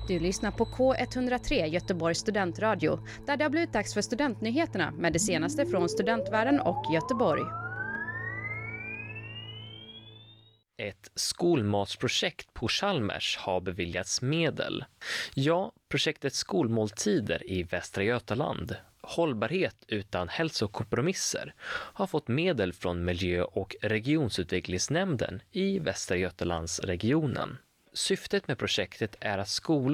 Du lyssnar på K103 Göteborgs studentradio, där det har blivit dags för studentnyheterna med det senaste från studentvärlden och Göteborg. Ett skolmatsprojekt på Chalmers har beviljats medel. Ja, projektet Skolmåltider i Västra Götaland, hållbarhet utan hälsokompromisser, har fått medel från Miljö- och regionsutvecklingsnämnden i Västra Götalandsregionen. Syftet med projektet är att skolor